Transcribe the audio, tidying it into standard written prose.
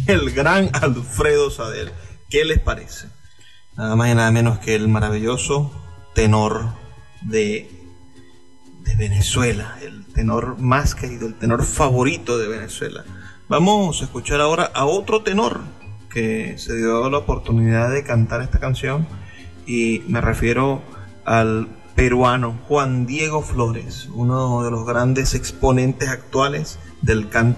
el gran Alfredo Sadel. ¿Qué les parece? Nada más y nada menos que el maravilloso tenor de Venezuela, el tenor más querido, el tenor favorito de Venezuela. Vamos a escuchar ahora a otro tenor que se dio la oportunidad de cantar esta canción, y me refiero al peruano Juan Diego Flores, uno de los grandes exponentes actuales del canto